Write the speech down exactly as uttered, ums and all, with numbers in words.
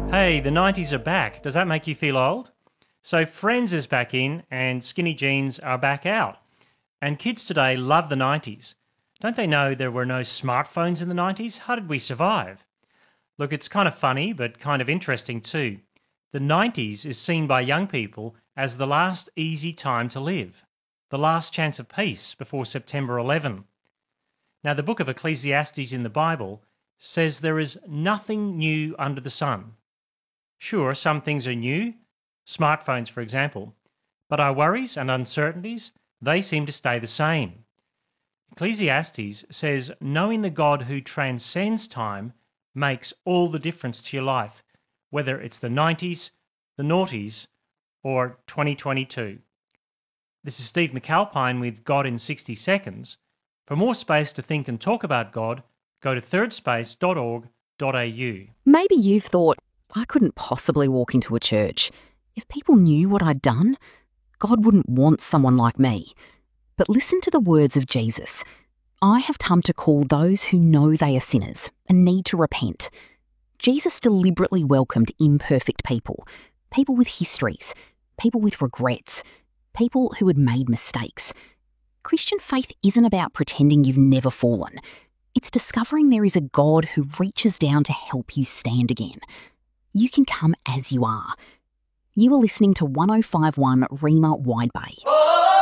Hey, the nineties are back. Does that make you feel old? So Friends is back in and skinny jeans are back out. And kids today love the nineties. Don't they know there were no smartphones in the nineties? How did we survive? Look, it's kind of funny, but kind of interesting too. The nineties is seen by young people as the last easy time to live, the last chance of peace before September eleventh. Now, the book of Ecclesiastes in the Bible says there is nothing new under the sun. Sure, some things are new, smartphones for example, but our worries and uncertainties, they seem to stay the same. Ecclesiastes says knowing the God who transcends time makes all the difference to your life, whether it's the nineties, the noughties, or twenty twenty-two. This is Steve McAlpine with God in sixty seconds. For more space to think and talk about God, go to third space dot org dot a u. Maybe you've thought, I couldn't possibly walk into a church. If people knew what I'd done, God wouldn't want someone like me. But listen to the words of Jesus. I have come to call those who know they are sinners and need to repent. Jesus deliberately welcomed imperfect people, people with histories, people with regrets, people who had made mistakes. Christian faith isn't about pretending you've never fallen. It's discovering there is a God who reaches down to help you stand again. You can come as you are. You are listening to one oh five point one Rima Wide Bay.